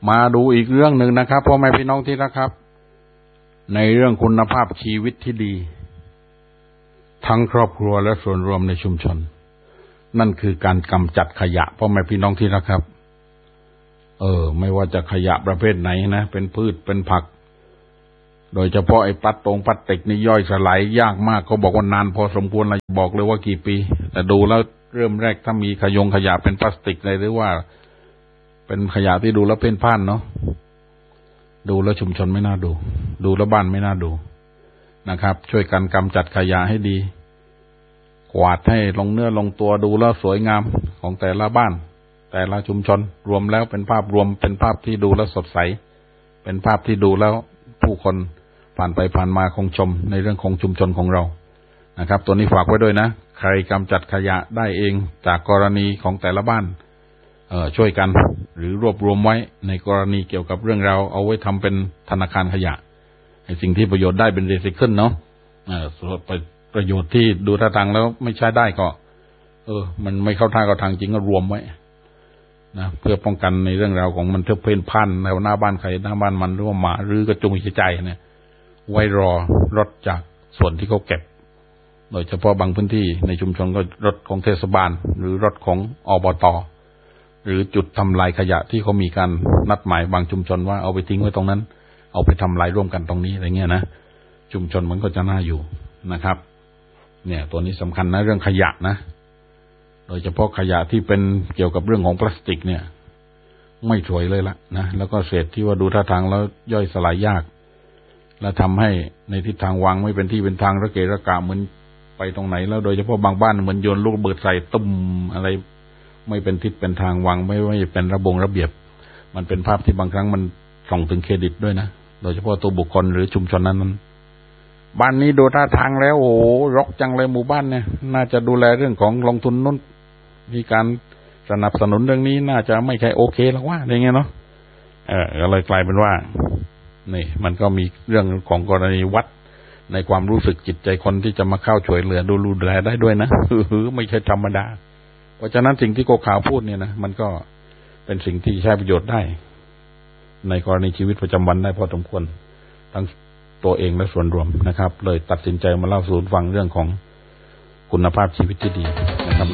มาดูอีกเรื่องหนึ่งนะครับพ่อแม่พี่น้องที่รักครับในเรื่องคุณภาพชีวิตที่ดีทั้งครอบครัวและส่วนรวมในชุมชนนั่นคือการกำจัดขยะพ่อแม่พี่น้องที่รักครับไม่ว่าจะขยะประเภทไหนนะเป็นพืชเป็นผักโดยเฉพาะไอ้พลาสติกนี่ย่อยสลายยากมากเขาบอกว่านานพอสมควรเลยบอกเลยว่ากี่ปีแต่ดูแล้วเริ่มแรกถ้ามีขยะเป็นพลาสติกเลยหรือว่าเป็นขยะที่ดูแล้วเป็นพ่านเนาะดูแล้วชุมชนไม่น่าดูแล้วบ้านไม่น่าดูนะครับช่วยกันกำจัดขยะให้ดีกวาดให้ลงเนื้อลงตัวดูแล้วสวยงามของแต่ละบ้านแต่ละชุมชนรวมแล้วเป็นภาพรวมเป็นภาพที่ดูแล้วสดใสเป็นภาพที่ดูแล้วผู้คนผ่านไปผ่านมาคงชมในเรื่องของชุมชนของเรานะครับตัวนี้ฝากไว้ด้วยนะใครกำจัดขยะได้เองจากกรณีของแต่ละบ้านช่วยกันหรือรวบรวมไว้ในกรณีเกี่ยวกับเรื่องราวเอาไว้ทำเป็นธนาคารขยะให้สิ่งที่ประโยชน์ได้เป็นรีไซเคิลเนาะประโยชน์ที่ดูท่าทางแล้วไม่ใช้ได้ก็มันไม่เข้าท่าเข้าทางจริงก็รวมไว้นะเพื่อป้องกันในเรื่องราวของมันเพ่นพ่านในหน้าบ้านใครหน้าบ้านมันหรือว่าหมาหรือกระจุงใจเนี่ยไว้รอรถจากส่วนที่เขาเก็บโดยเฉพาะบางพื้นที่ในชุมชนก็รถของเทศบาลหรือรถของอบต.หรือจุดทำลายขยะที่เขามีการนัดหมายบางชุมชนว่าเอาไปทิ้งไว้ตรงนั้นเอาไปทำลายร่วมกันตรงนี้อะไรเงี้ยนะชุมชนมันก็จะน่าอยู่นะครับเนี่ยตัวนี้สำคัญนะเรื่องขยะนะโดยเฉพาะขยะที่เป็นเกี่ยวกับเรื่องของพลาสติกเนี่ยไม่สวยเลยละนะแล้วก็เศษที่ว่าดูท่าทางแล้วย่อยสลายยากและทำให้ในทิศทางวางไม่เป็นที่เป็นทางระเกะระกะเหมือนไปตรงไหนแล้วโดยเฉพาะบางบ้านเหมือนโยนลูกระเบิดใส่ตุ้มอะไรไม่เป็นทิศเป็นทางวางไม่เป็นระเบียบมันเป็นภาพที่บางครั้งมันส่งถึงเครดิตด้วยนะโดยเฉพาะตัวบุคคลหรือชุมชนนั้นบ้านนี้ดูท่าทางแล้วโอ้รกจังเลยหมู่บ้านเนี่ยน่าจะดูแลเรื่องของลงทุนนู้นมีการสนับสนุนเรื่องนี้น่าจะไม่ใช่โอเคหรอกว่าอย่างเงี้ยเนาะก็เลยกลายเป็นว่านี่มันก็มีเรื่องของกรณีวัดในความรู้สึกจิตใจคนที่จะมาเข้าช่วยเหลือดูแลได้ด้วยนะไม่ใช่ธรรมดาเพราะฉะนั้นสิ่งที่โกขาวพูดเนี่ยนะมันก็เป็นสิ่งที่ใช้ประโยชน์ได้ในกรณีชีวิตประจำวันได้พอสมควรทั้งตัวเองและส่วนรวมนะครับเลยตัดสินใจมาเล่าสู่ฟังเรื่องของคุณภาพชีวิตที่ดีนะครับ